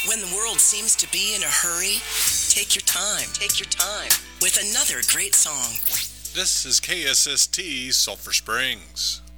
When the world seems to be in a hurry, take your time. Take your time with another great song. This is KSST Sulphur Springs.